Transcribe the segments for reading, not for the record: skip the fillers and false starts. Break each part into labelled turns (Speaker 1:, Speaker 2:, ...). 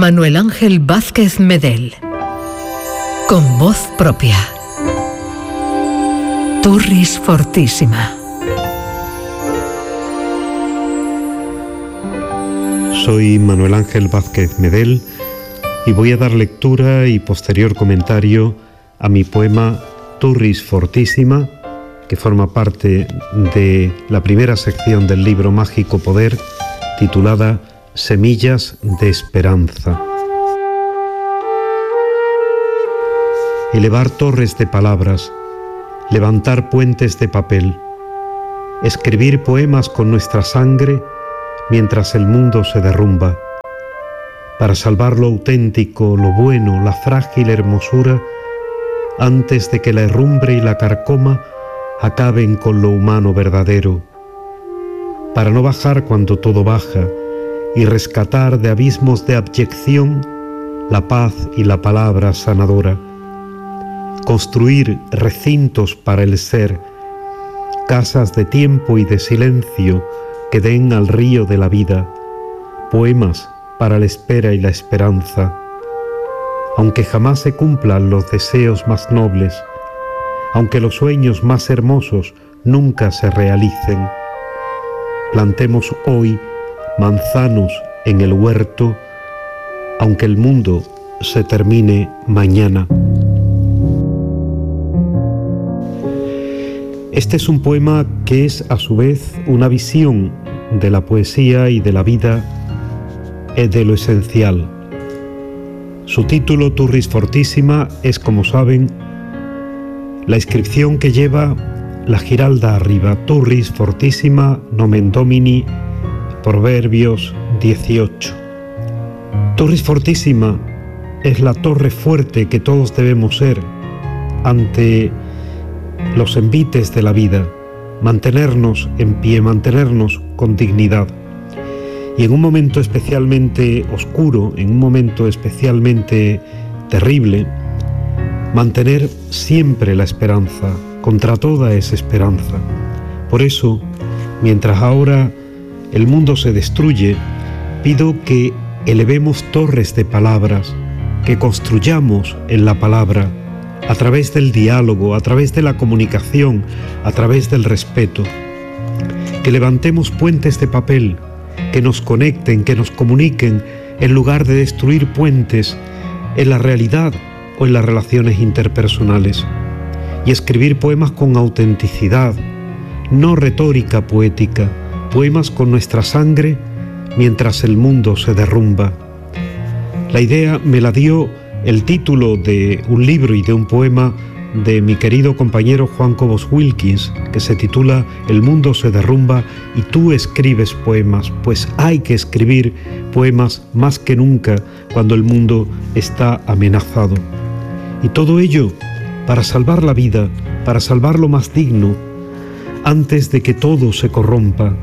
Speaker 1: Manuel Ángel Vázquez Medel, con voz propia. Turris Fortissima.
Speaker 2: Soy Manuel Ángel Vázquez Medel y voy a dar lectura y posterior comentario a mi poema Turris Fortissima, que forma parte de la primera sección del libro Mágico Poder, titulada Semillas de Esperanza. Elevar torres de palabras, levantar puentes de papel, escribir poemas con nuestra sangre mientras el mundo se derrumba, para salvar lo auténtico, lo bueno, la frágil hermosura, antes de que la herrumbre y la carcoma acaben con lo humano verdadero, para no bajar cuando todo baja y rescatar de abismos de abyección la paz y la palabra sanadora, construir recintos para el ser, casas de tiempo y de silencio que den al río de la vida, poemas para la espera y la esperanza, aunque jamás se cumplan los deseos más nobles, aunque los sueños más hermosos nunca se realicen. Plantemos hoy manzanos en el huerto, aunque el mundo se termine mañana. Este es un poema que es a su vez una visión de la poesía y de la vida, de lo esencial. Su título, Turris Fortissima, es, como saben, la inscripción que lleva la giralda arriba, Turris Fortissima Nomen Domini, Proverbios 18. Turris Fortissima es la torre fuerte que todos debemos ser ante los envites de la vida, mantenernos en pie, mantenernos con dignidad. Y en un momento especialmente oscuro, en un momento especialmente terrible, mantener siempre la esperanza, contra toda esa esperanza. Por eso, mientras ahora el mundo se destruye, pido que elevemos torres de palabras, que construyamos en la palabra, a través del diálogo, a través de la comunicación, a través del respeto. Que levantemos puentes de papel, que nos conecten, que nos comuniquen, en lugar de destruir puentes en la realidad o en las relaciones interpersonales. Y escribir poemas con autenticidad, no retórica poética, poemas con nuestra sangre mientras el mundo se derrumba. La idea me la dio el título de un libro y de un poema de mi querido compañero Juan Cobos Wilkins, que se titula El mundo se derrumba y tú escribes poemas. Pues hay que escribir poemas más que nunca cuando el mundo está amenazado. Y todo ello para salvar la vida, para salvar lo más digno, antes de que todo se corrompa.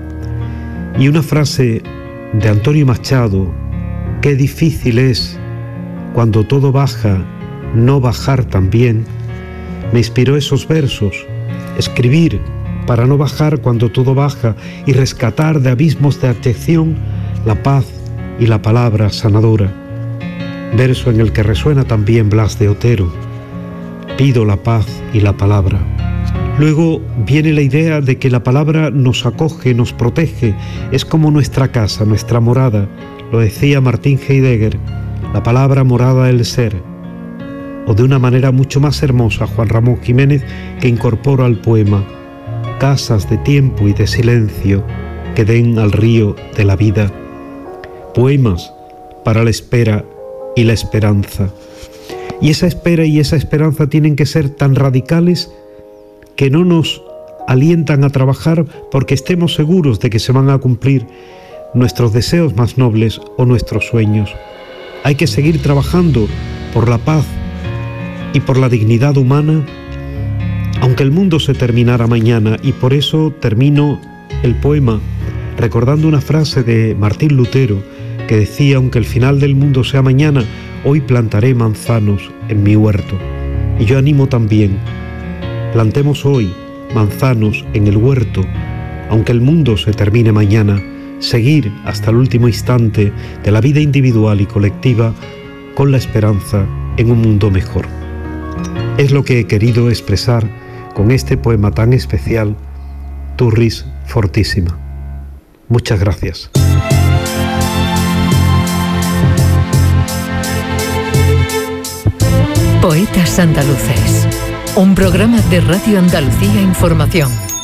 Speaker 2: Y una frase de Antonio Machado: qué difícil es cuando todo baja, no bajar también, me inspiró esos versos. Escribir para no bajar cuando todo baja y rescatar de abismos de abyección la paz y la palabra sanadora. Verso en el que resuena también Blas de Otero: pido la paz y la palabra. Luego viene la idea de que la palabra nos acoge, nos protege, es como nuestra casa, nuestra morada. Lo decía Martin Heidegger, la palabra morada del ser. O de una manera mucho más hermosa, Juan Ramón Jiménez, que incorpora al poema: casas de tiempo y de silencio que den al río de la vida. Poemas para la espera y la esperanza. Y esa espera y esa esperanza tienen que ser tan radicales que no nos alientan a trabajar porque estemos seguros de que se van a cumplir nuestros deseos más nobles o nuestros sueños. Hay que seguir trabajando por la paz y por la dignidad humana, aunque el mundo se terminara mañana. Y por eso termino el poema recordando una frase de Martín Lutero que decía: aunque el final del mundo sea mañana, hoy plantaré manzanos en mi huerto. Y yo animo también: plantemos hoy manzanos en el huerto, aunque el mundo se termine mañana, seguir hasta el último instante de la vida individual y colectiva con la esperanza en un mundo mejor. Es lo que he querido expresar con este poema tan especial, Turris Fortissima. Muchas gracias.
Speaker 1: Poetas Andaluces, un programa de Radio Andalucía Información.